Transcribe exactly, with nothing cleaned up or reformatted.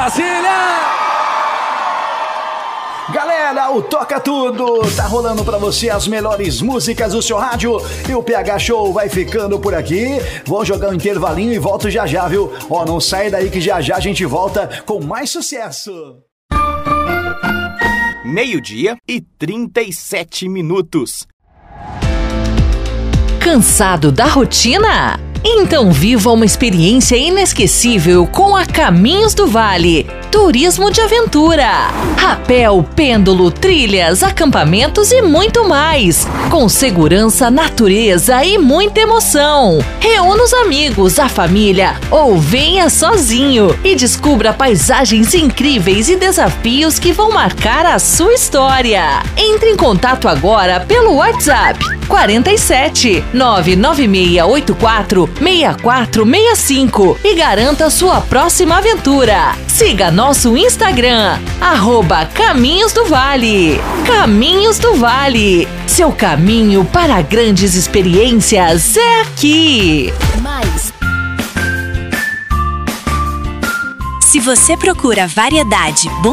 Brasília! Galera, o Toca Tudo tá rolando pra você as melhores músicas do seu rádio e o P H Show vai ficando por aqui. Vou jogar um intervalinho e volto já já, viu? Ó, não sai daí que já já a gente volta com mais sucesso. Meio-dia e trinta e sete minutos. Cansado da rotina? Então viva uma experiência inesquecível com a Caminhos do Vale. Turismo de aventura, rapel, pêndulo, trilhas, acampamentos e muito mais. Com segurança, natureza e muita emoção. Reúna os amigos, a família ou venha sozinho e descubra paisagens incríveis e desafios que vão marcar a sua história. Entre em contato agora pelo WhatsApp quarenta e sete, nove nove seis oito quatro, seis quatro seis cinco e garanta sua próxima aventura. Siga nosso Instagram, arroba Caminhos do Vale. Caminhos do Vale, seu caminho para grandes experiências é aqui. Mais. Se você procura variedade, bom